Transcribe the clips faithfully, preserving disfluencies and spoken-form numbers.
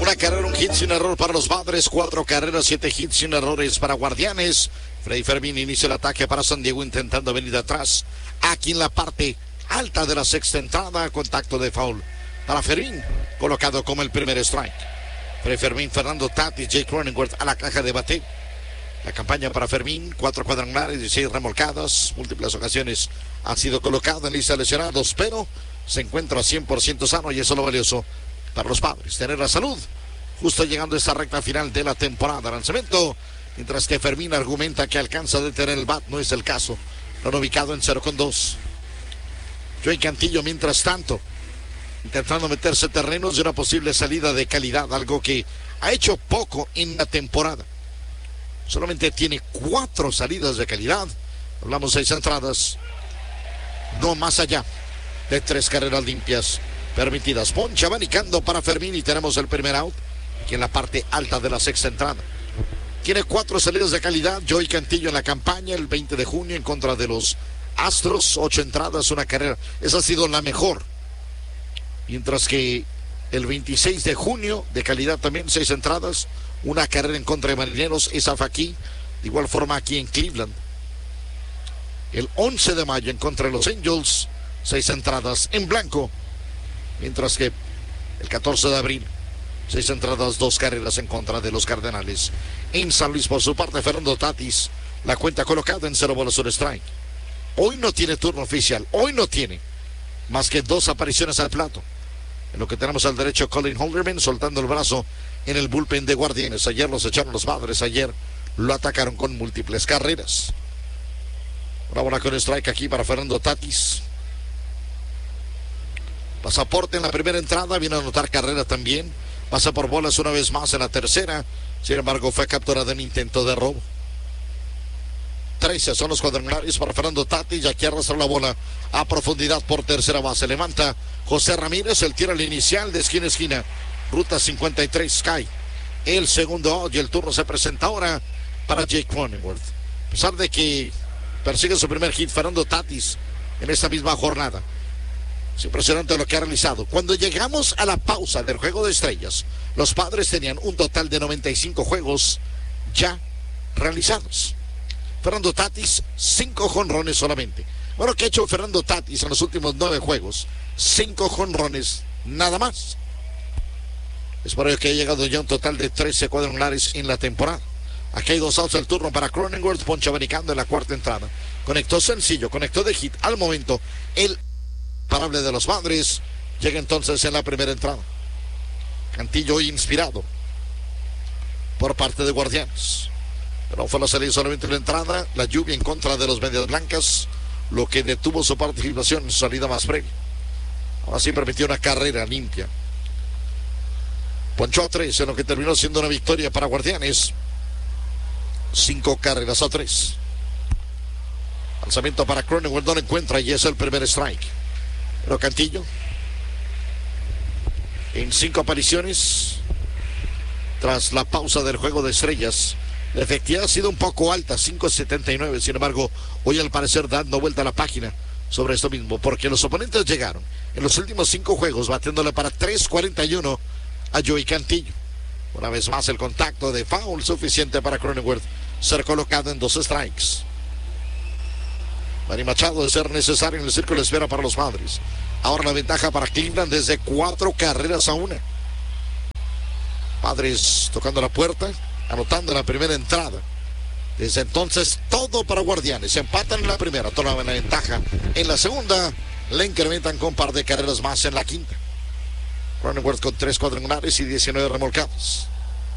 Una carrera, un hit sin error para los Padres. Cuatro carreras, siete hits sin errores para Guardianes. Freddy Fermín inicia el ataque para San Diego intentando venir de atrás. Aquí en la parte alta de la sexta entrada, contacto de foul para Fermín, colocado como el primer strike. Freddy Fermín, Fernando Tatis, Jake Cronenworth a la caja de bate. La campaña para Fermín, cuatro cuadrangulares, dieciséis remolcadas, múltiples ocasiones ha sido colocado en lista de lesionados, pero se encuentra cien por ciento sano y eso es lo valioso para los Padres, tener la salud, justo llegando a esta recta final de la temporada. Lanzamiento, mientras que Fermín argumenta que alcanza a detener el bat, no es el caso. Lo han ubicado en cero con dos. Joey Cantillo, mientras tanto, intentando meterse terrenos de una posible salida de calidad, algo que ha hecho poco en la temporada. Solamente tiene cuatro salidas de calidad. Hablamos seis entradas, no más allá de tres carreras limpias permitidas. Poncha abanicando para Fermín y tenemos el primer out aquí en la parte alta de la sexta entrada. Tiene cuatro salidas de calidad Joey Cantillo en la campaña el veinte de junio en contra de los Astros. Ocho entradas, una carrera. Esa ha sido la mejor. Mientras que el veintiséis de junio de calidad también, seis entradas, una carrera en contra de Marineros. Esa fue aquí. De igual forma aquí en Cleveland. El once de mayo en contra de los Angels, seis entradas en blanco. Mientras que el catorce de abril, seis entradas, dos carreras en contra de los Cardenales. En San Luis, por su parte, Fernando Tatis, la cuenta colocada en cero bolas un strike. Hoy no tiene turno oficial, hoy no tiene más que dos apariciones al plato. En lo que tenemos al derecho, Colin Holderman soltando el brazo en el bullpen de Guardianes. Ayer los echaron los Padres, ayer lo atacaron con múltiples carreras. Una bola con strike aquí para Fernando Tatis. Pasaporte en la primera entrada, viene a anotar carrera también. Pasa por bolas una vez más en la tercera. Sin embargo, fue capturado en intento de robo. trece son los cuadrangulares para Fernando Tatis. Y aquí arrastra la bola a profundidad por tercera base. Levanta José Ramírez, el tiro al inicial de esquina a esquina. Ruta cincuenta y tres, Sky. El segundo out y el turno se presenta ahora para Jake Cronenworth. A pesar de que persigue su primer hit Fernando Tatis en esta misma jornada. Es impresionante lo que ha realizado. Cuando llegamos a la pausa del Juego de Estrellas, los Padres tenían un total de noventa y cinco juegos ya realizados. Fernando Tatis, cinco jonrones solamente. Bueno, ¿qué ha hecho Fernando Tatis en los últimos nueve juegos? Cinco jonrones, nada más. Es por ello que ha llegado ya un total de trece cuadrangulares en la temporada. Aquí hay dos outs del turno para Cronenworth, poncha abanicando en la cuarta entrada. Conectó sencillo, conectó de hit al momento. El parable de los Padres llega entonces en la primera entrada. Cantillo inspirado por parte de Guardianes. Pero fue la salida solamente en la entrada. La lluvia en contra de los Medias Blancas, lo que detuvo su participación en su salida más previa. Ahora sí permitió una carrera limpia. Ponchó a tres en lo que terminó siendo una victoria para Guardianes. Cinco carreras a tres. Lanzamiento para Cronenworth, no lo encuentra y es el primer strike. Pero Cantillo, en cinco apariciones, tras la pausa del Juego de Estrellas, la efectividad ha sido un poco alta, cinco setenta y nueve. Sin embargo, hoy al parecer dando vuelta a la página sobre esto mismo, porque los oponentes llegaron en los últimos cinco juegos batiéndole para tres cuarenta y uno a Joey Cantillo. Una vez más el contacto de foul suficiente para Cronenworth ser colocado en dos strikes. Manny Machado, de ser necesario en el círculo de espera para los Padres. Ahora la ventaja para Cleveland desde cuatro carreras a una. Padres tocando la puerta, anotando la primera entrada. Desde entonces todo para Guardianes. Se empatan en la primera, toman la ventaja. En la segunda le incrementan con un par de carreras más en la quinta. Cronenworth con tres cuadrangulares y diecinueve remolcados.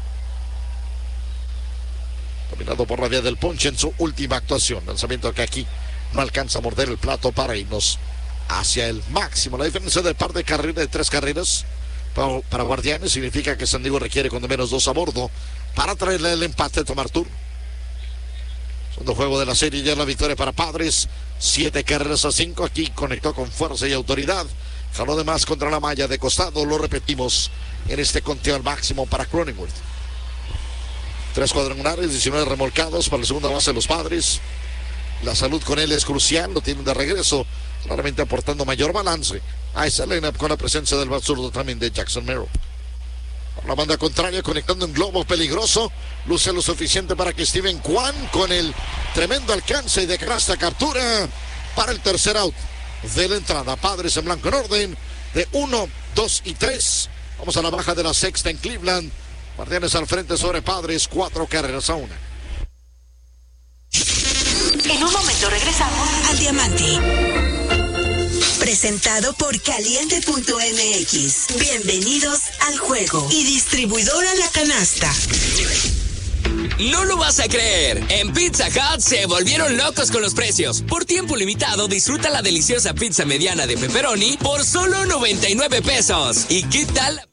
Dominado por la vía del ponche en su última actuación. Lanzamiento que aquí no alcanza a morder el plato para irnos hacia el máximo. La diferencia de par de carreras, de tres carreras para, para Guardianes, significa que San Diego requiere cuando menos dos a bordo para traerle el empate, tomar turno. Segundo juego de la serie, ya la victoria para Padres. Siete carreras a cinco. Aquí conectó con fuerza y autoridad. Jaló de más contra la malla de costado. Lo repetimos en este conteo al máximo para Cronenworth. Tres cuadrangulares, diecinueve remolcados para la segunda base de los Padres. La salud con él es crucial, lo tienen de regreso, claramente aportando mayor balance a esa lineup con la presencia del bat zurdo también de Jackson Merrill. Por la banda contraria, conectando un globo peligroso. Luce lo suficiente para que Steven Kwan, con el tremendo alcance y de canasta, captura para el tercer out de la entrada. Padres en blanco en orden de uno, dos y tres. Vamos a la baja de la sexta en Cleveland. Guardianes al frente sobre Padres, cuatro carreras a una. En un momento regresamos al Diamante. Presentado por Caliente punto M X. Bienvenidos al juego. Y distribuidora La Canasta. No lo vas a creer. En Pizza Hut se volvieron locos con los precios. Por tiempo limitado, disfruta la deliciosa pizza mediana de pepperoni por solo noventa y nueve pesos. ¿Y qué tal?